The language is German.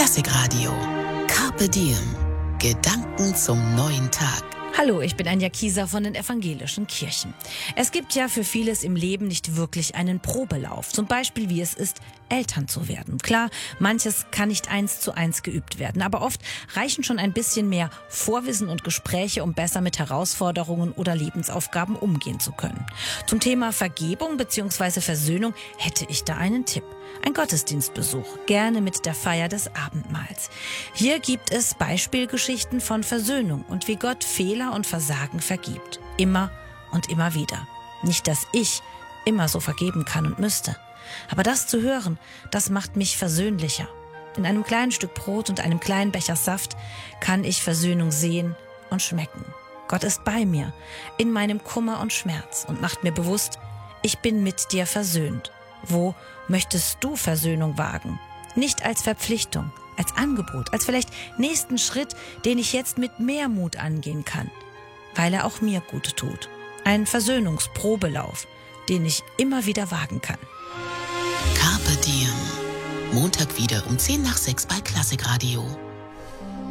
Klassikradio. Carpe Diem. Gedanken zum neuen Tag. Hallo, ich bin Anja Kieser von den Evangelischen Kirchen. Es gibt ja für vieles im Leben nicht wirklich einen Probelauf. Zum Beispiel, wie es ist, Eltern zu werden. Klar, manches kann nicht 1:1 geübt werden, aber oft reichen schon ein bisschen mehr Vorwissen und Gespräche, um besser mit Herausforderungen oder Lebensaufgaben umgehen zu können. Zum Thema Vergebung bzw. Versöhnung hätte ich da einen Tipp. Ein Gottesdienstbesuch, gerne mit der Feier des Abendmahls. Hier gibt es Beispielgeschichten von Versöhnung und wie Gott Fehler und Versagen vergibt. Immer und immer wieder. Nicht, dass ich immer so vergeben kann und müsste. Aber das zu hören, das macht mich versöhnlicher. In einem kleinen Stück Brot und einem kleinen Becher Saft kann ich Versöhnung sehen und schmecken. Gott ist bei mir, in meinem Kummer und Schmerz und macht mir bewusst, ich bin mit dir versöhnt. Wo möchtest du Versöhnung wagen? Nicht als Verpflichtung, als Angebot, als vielleicht nächsten Schritt, den ich jetzt mit mehr Mut angehen kann, weil er auch mir gut tut. Ein Versöhnungsprobelauf, den ich immer wieder wagen kann. Carpe Diem. Montag wieder um 5:10 bei Klassikradio.